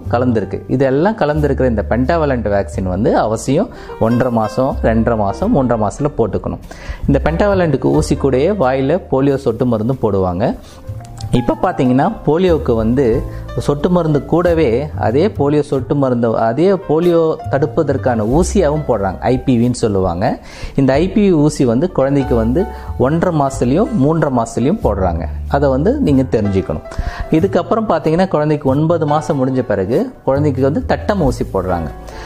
கலந்துருக்கு. இதெல்லாம் கலந்துருக்கிற இந்த பென்டாவலண்ட் வேக்சின் வந்து அவசியம் 1.5 மாதம் 2.5 மாதம் 3 மாதத்தில் போட்டுக்கணும். இந்த பென்டாவலண்ட்டுக்கு ஊசி கூடயே வாயில் போலியோ சொட்டு மருந்தும் போடுவாங்க. இப்போ பார்த்தீங்கன்னா போலியோவுக்கு வந்து சொட்டு மருந்து கூடவே அதே போலியோ சொட்டு மருந்து அதே போலியோ தடுப்பதற்கான ஊசியாகவும் போடுறாங்க, ஐபிவின்னு சொல்லுவாங்க. இந்த ஐபிவி ஊசி வந்து குழந்தைக்கு வந்து 1.5 மாதத்துலேயும் 3.5 மாதத்துலேயும் போடுறாங்க. அதை வந்து நீங்கள் தெரிஞ்சுக்கணும். இதுக்கப்புறம் பார்த்தீங்கன்னா குழந்தைக்கு 9 மாதம் முடிஞ்ச பிறகு குழந்தைக்கு வந்து தட்டம ஊசி போடுறாங்க.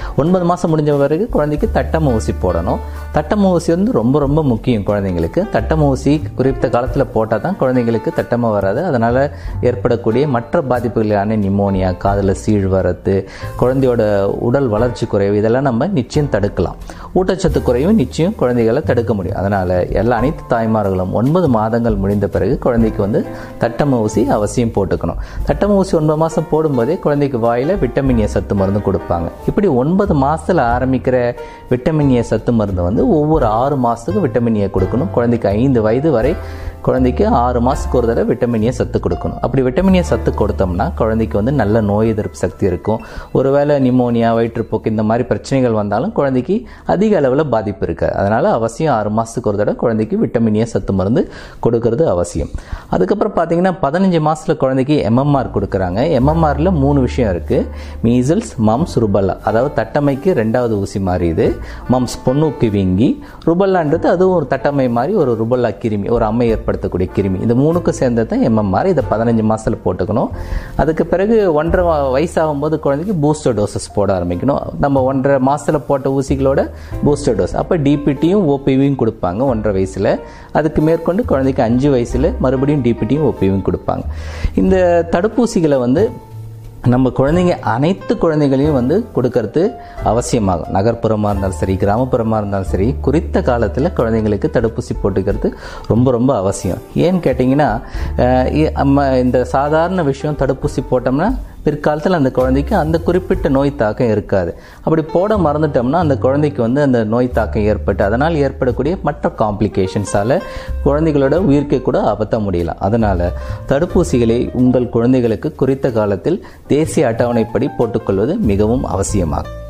9 மாதம் முடிஞ்ச பிறகு குழந்தைக்கு தட்டம ஊசி போடணும். தட்டம ஊசி வந்து ரொம்ப ரொம்ப முக்கியம் குழந்தைங்களுக்கு. தட்டம ஊசி குறிப்பிட்ட காலத்தில் போட்டால் தான் குழந்தைங்களுக்கு தட்டம வராது. அதனால் ஏற்படக்கூடிய மற்ற பாதிப்புகளான நிமோனியா, காதில் சீழ் வரத்து, குழந்தையோட உடல் வளர்ச்சி குறைவு, இதெல்லாம் நம்ம நிச்சயம் தடுக்கலாம். ஊட்டச்சத்து குறைவு நிச்சயம் குழந்தைகளை தடுக்க முடியும். அதனால் அனைத்து தாய்மார்களும் 9 மாதங்கள் முடிந்த பிறகு குழந்தைக்கு வந்து தட்டம ஊசி அவசியம் போட்டுக்கணும். தட்டம ஊசி 9 மாதம் போடும்போதே குழந்தைக்கு வாயில் விட்டமின் ஏ சத்து மருந்து கொடுப்பாங்க. இப்படி 9 மாதத்தில் ஆரம்பிக்கிற விட்டமின் ஏ சத்து மருந்து வந்து ஒவ்வொரு 6 மாதத்துக்கு விட்டமின் ஏ கொடுக்கணும். குழந்தைக்கு 5 வயது வரை குழந்தைக்கு 6 மாதத்துக்கு ஒரு தடவை விட்டமின் ஏ சத்து கொடுக்கணும். அப்படி விட்டமின் ஏ சத்து கொடுத்தோம்னா குழந்தைக்கு வந்து நல்ல நோய் எதிர்ப்பு சக்தி இருக்கும். ஒருவேளை நிமோனியா, வயிற்றுப்போக்கு இந்த மாதிரி பிரச்சனைகள் வந்தாலும் குழந்தைக்கு அதிக அளவில் பாதிப்பு இருக்காது. அதனால் அவசியம் 6 மாதத்துக்கு ஒரு தடவை குழந்தைக்கு விட்டமின் ஏ சத்து மருந்து கொடுக்கறது அவசியம். அதுக்கப்புறம் பார்த்தீங்கன்னா 15 மாதத்தில் குழந்தைக்கு எம்எம்ஆர் கொடுக்குறாங்க. எம்எம்ஆரில் 3 விஷயம் இருக்குது. Measles, mumps, rubella. அதாவது தட்டமைக்கு 2வது ஊசி மாதிரி இது. மம்ஸ் பொண்ணுக்கு வீங்கி, ருபல்லான்றது அதுவும் ஒரு தட்டமை மாதிரி ஒரு ருபல்லா கிருமி, ஒரு அம்மை ஏற்படுத்தக்கூடிய கிருமி. இந்த 3க்கும் சேர்ந்தது தான் எம்எம்ஆர். இதை 15 மாதத்தில் போட்டுக்கணும். அதுக்கு பிறகு 1.5 வயசாகும்போது குழந்தைக்கு பூஸ்டர் டோசஸ் போட ஆரம்பிக்கணும். நம்ம 1.5 மாதத்தில் போட்ட ஊசிகளோட பூஸ்டர் டோஸ். அப்போ டிபிடியும் ஓபிவியும் கொடுப்பாங்க 1.5 வயசில். அதுக்கு மேற்கொண்டு குழந்தைக்கு 5 வயசில் மறுபடியும் டிபிடியும் ஓபிவியும் கொடுப்பாங்க. இந்த தடுப்பூசிகளை வந்து நம்ம குழந்தைங்க அனைத்து குழந்தைகளையும் வந்து கொடுக்கறது அவசியமாகும். நகர்ப்புறமாக இருந்தாலும் சரி, கிராமப்புறமாக இருந்தாலும் சரி, குறித்த காலத்தில் குழந்தைங்களுக்கு தடுப்பூசி போட்டுக்கிறது ரொம்ப ரொம்ப அவசியம். ஏன்னு கேட்டிங்கன்னா நம்ம இந்த சாதாரண விஷயம் தடுப்பூசி போட்டோம்னா பிற்காலத்தில் அந்த குழந்தைக்கு அந்த குறிப்பிட்ட நோய் தாக்கம் இருக்காது. அப்படி போட மறந்துட்டோம்னா அந்த குழந்தைக்கு வந்து அந்த நோய் தாக்கம் ஏற்பட்டு அதனால் ஏற்படக்கூடிய மற்ற காம்ப்ளிகேஷன்ஸால் குழந்தைகளோட உயிர்க்கை கூட அபத்த முடியலாம். அதனால் தடுப்பூசிகளை உங்கள் குழந்தைகளுக்கு குறித்த காலத்தில் தேசிய அட்டவணைப்படி போட்டுக்கொள்வது மிகவும் அவசியமாகும்.